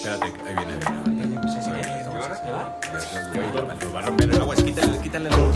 Espérate, ahí viene. Lo va a romper el agua, quítale